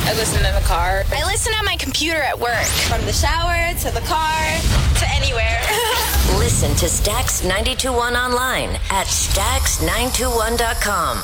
I listen in the car. I listen on my computer at work. From the shower to the car to anywhere. Listen to Stax 92.1 online at Stax921.com.